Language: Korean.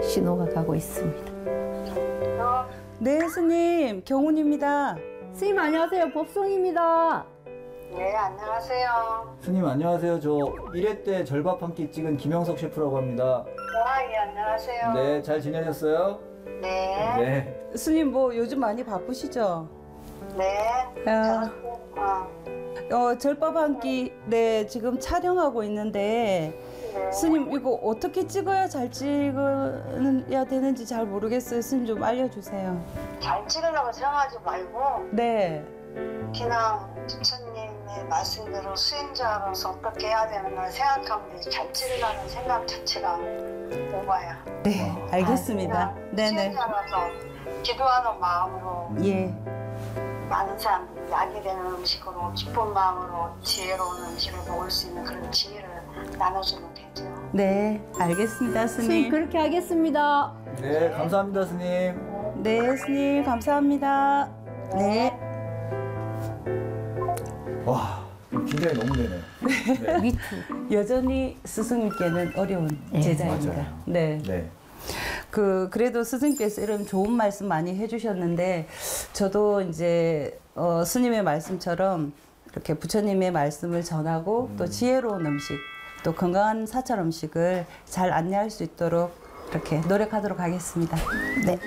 신호가 가고 있습니다. 네, 스님, 경훈입니다. 스님 안녕하세요. 법송입니다. 네, 안녕하세요. 스님 안녕하세요. 저 1회 때 절밥 한 끼 찍은 김영석 셰프라고 합니다. 예, 안녕하세요. 네, 잘 지내셨어요? 네. 네. 스님 뭐 요즘 많이 바쁘시죠? 네. 아. 어, 절밥 한 끼, 네, 지금 촬영하고 있는데, 네. 스님, 이거 어떻게 찍어야 잘 찍어야 되는지 잘 모르겠어요. 스님 좀 알려주세요. 잘 찍으려고 생각하지 말고 네. 그냥 부처님의 말씀대로 수행자로서 어떻게 해야 되는가 생각하면 되지. 잘 찍으려는 생각 자체가 오바야. 네, 알겠습니다. 그냥 네네. 수행자라서 기도하는 마음으로 예. 많은 사람들이 약이 되는 음식으로 기쁜 마음으로 지혜로운 음식을 먹을 수 있는 그런 지혜를 나눠주면 되죠. 네, 알겠습니다, 스님 스님. 그렇게 하겠습니다. 네, 감사합니다, 스님. 네, 스님, 감사합니다. 네. 와, 긴장이 너무 되네요. 네. 미투. 여전히 스승님께는 어려운 네, 제자입니다. 맞아요. 네. 네. 그래도 스승께서 이런 좋은 말씀 많이 해주셨는데, 저도 이제, 스님의 말씀처럼 이렇게 부처님의 말씀을 전하고 또 지혜로운 음식, 또 건강한 사찰 음식을 잘 안내할 수 있도록 이렇게 노력하도록 하겠습니다. 네.